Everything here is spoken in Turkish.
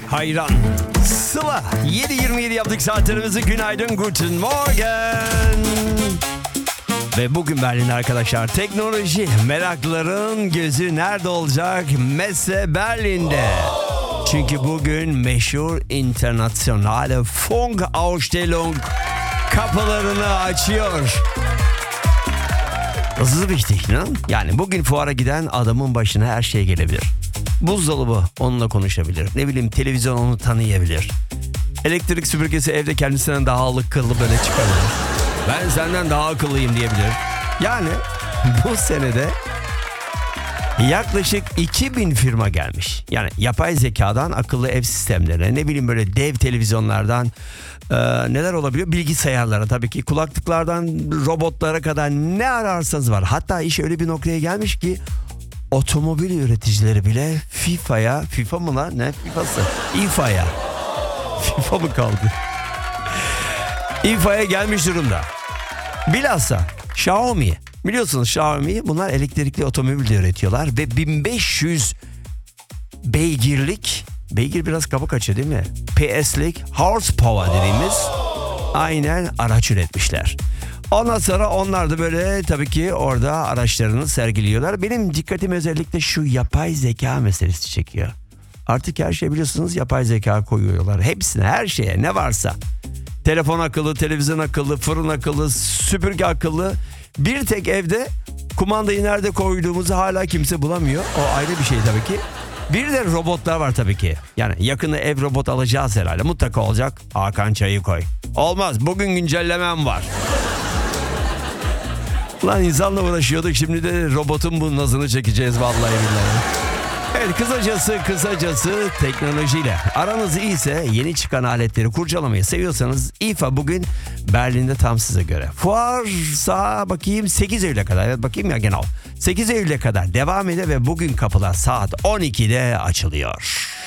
hayran. Sıla 7.27 yaptık saatlerimizi. Günaydın, guten morgen. Ve bugün Berlin arkadaşlar, teknoloji meraklıların gözü nerede olacak? Messe Berlin'de. Çünkü bugün meşhur internationale Funkausstellung kapılarını açıyor. Hızlı wichtig, ne? Yani bugün fuara giden adamın başına her şey gelebilir. Buzdolabı onunla konuşabilir. Ne bileyim, televizyon onu tanıyabilir. Elektrik süpürgesi evde kendisinden daha akıllı böyle çıkabilir. Ben senden daha akıllıyım diyebilir. Yani bu senede yaklaşık 2000 firma gelmiş. Yani yapay zekadan akıllı ev sistemlerine, ne bileyim böyle dev televizyonlardan neler olabiliyor? Bilgisayarlara, tabii ki kulaklıklardan robotlara kadar ne ararsanız var. Hatta iş öyle bir noktaya gelmiş ki otomobil üreticileri bile FIFA mı lan? Ne FIFA'sı? İFA'ya. FIFA mı kaldı? İFA'ya gelmiş durumda. Bilhassa Xiaomi. Biliyorsunuz Xiaomi, bunlar elektrikli otomobil üretiyorlar ve 1500 beygir biraz kafa kaçıyor değil mi? PS'lik horsepower dediğimiz aynen araç üretmişler. Ondan sonra onlar da böyle tabii ki orada araçlarını sergiliyorlar. Benim dikkatimi özellikle şu yapay zeka meselesi çekiyor. Artık her şey biliyorsunuz yapay zeka koyuyorlar. Hepsine, her şeye ne varsa. Telefon akıllı, televizyon akıllı, fırın akıllı, süpürge akıllı. Bir tek evde kumandayı nerede koyduğumuzu hala kimse bulamıyor. O ayrı bir şey tabii ki. Bir de robotlar var tabii ki. Yani yakında ev robot alacağız herhalde. Mutlaka olacak. Hakan çayı koy. Olmaz, bugün güncellemem var. Lan insanla uğraşıyorduk, şimdi de robotun bu nazını çekeceğiz vallahi billahi. Evet, kısacası teknolojiyle aranız iyiyse, yeni çıkan aletleri kurcalamayı seviyorsanız İFA bugün Berlin'de tam size göre. Fuar bakayım 8 Eylül'e kadar. Evet, bakayım ya, genel 8 Eylül'e kadar devam ediyor ve bugün kapılar saat 12'de açılıyor.